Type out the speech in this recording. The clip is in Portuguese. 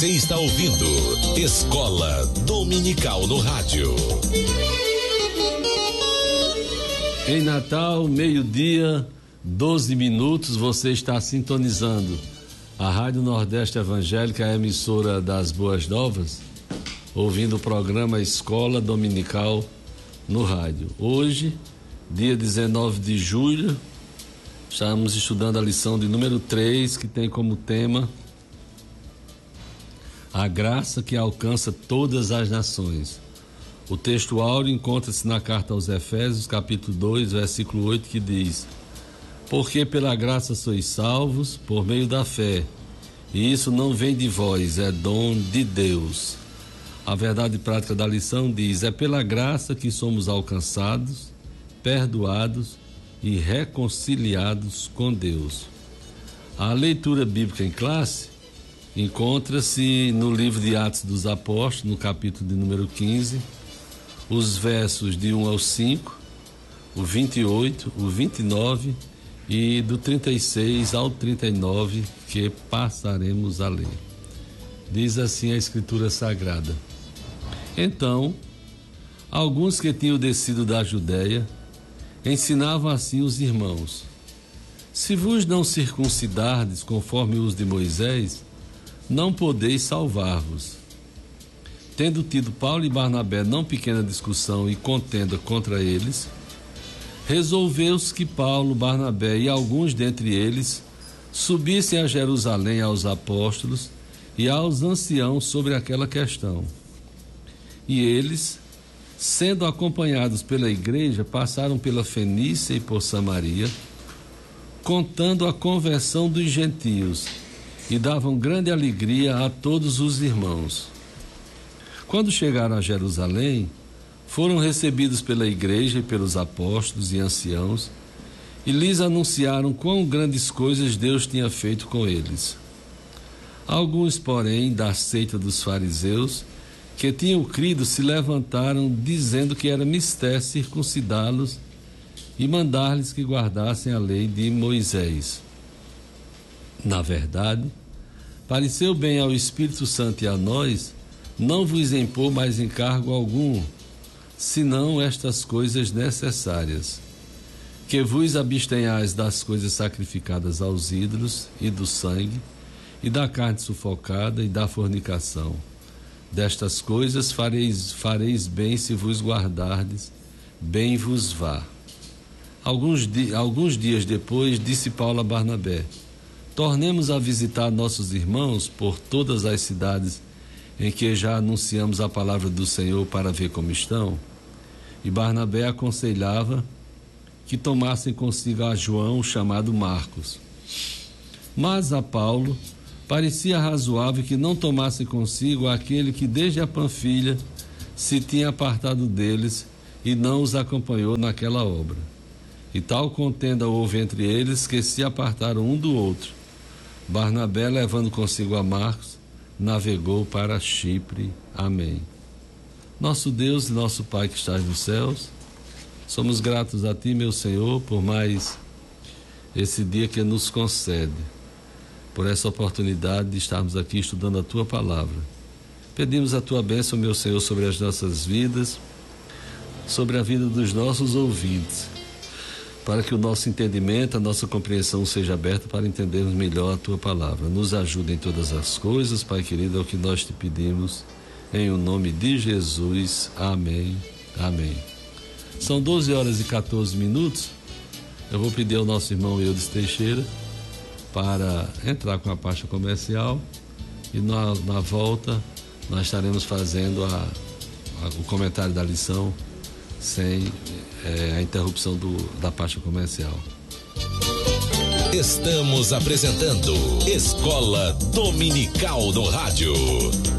Você está ouvindo Escola Dominical no Rádio. Em Natal, 12h, 12 minutos, você está sintonizando a Rádio Nordeste Evangélica, a emissora das Boas Novas, ouvindo o programa Escola Dominical no Rádio. Hoje, dia 19 de julho, estamos estudando a lição de número 3, que tem como tema a graça que alcança todas as nações. O texto áureo encontra-se na carta aos Efésios, capítulo 2, versículo 8, que diz: porque pela graça sois salvos, por meio da fé, e isso não vem de vós, é dom de Deus. A verdade prática da lição diz: é pela graça que somos alcançados, perdoados e reconciliados com Deus. A leitura bíblica em classe encontra-se no livro de Atos dos Apóstolos, no capítulo de número 15, os versos de 1 ao 5, o 28, o 29 e do 36 ao 39, que passaremos a ler. Diz assim a Escritura Sagrada: então, alguns que tinham descido da Judéia ensinavam assim os irmãos: se vos não circuncidardes conforme os de Moisés, não podeis salvar-vos. Tendo tido Paulo e Barnabé não pequena discussão e contenda contra eles, resolveu-se que Paulo, Barnabé e alguns dentre eles subissem a Jerusalém aos apóstolos e aos anciãos sobre aquela questão. E eles, sendo acompanhados pela igreja, passaram pela Fenícia e por Samaria, contando a conversão dos gentios, e davam grande alegria a todos os irmãos. Quando chegaram a Jerusalém, foram recebidos pela igreja e pelos apóstolos e anciãos, e lhes anunciaram quão grandes coisas Deus tinha feito com eles. Alguns, porém, da seita dos fariseus, que tinham crido, se levantaram, dizendo que era mister circuncidá-los e mandar-lhes que guardassem a lei de Moisés. Na verdade, pareceu bem ao Espírito Santo e a nós não vos impor mais encargo algum, senão estas coisas necessárias: que vos abstenhais das coisas sacrificadas aos ídolos, e do sangue, e da carne sufocada, e da fornicação. Destas coisas fareis bem se vos guardardes, bem vos vá. Alguns dias depois, disse Paulo a Barnabé: tornemos a visitar nossos irmãos por todas as cidades em que já anunciamos a palavra do Senhor, para ver como estão. E Barnabé aconselhava que tomassem consigo a João, chamado Marcos. Mas a Paulo parecia razoável que não tomasse consigo aquele que desde a Panfilha se tinha apartado deles e não os acompanhou naquela obra. E tal contenda houve entre eles, que se apartaram um do outro. Barnabé, levando consigo a Marcos, navegou para Chipre. Amém. Nosso Deus e nosso Pai que estás nos céus, somos gratos a Ti, meu Senhor, por mais esse dia que nos concede, por essa oportunidade de estarmos aqui estudando a Tua palavra. Pedimos a Tua bênção, meu Senhor, sobre as nossas vidas, sobre a vida dos nossos ouvintes, para que o nosso entendimento, a nossa compreensão seja aberta para entendermos melhor a Tua palavra. Nos ajude em todas as coisas, Pai querido, é o que nós Te pedimos, em o nome de Jesus. Amém. Amém. São 12h14. Eu vou pedir ao nosso irmão Eudes Teixeira para entrar com a pasta comercial, e na volta nós estaremos fazendo o comentário da lição sem a interrupção da pasta comercial. Estamos apresentando Escola Dominical no Rádio.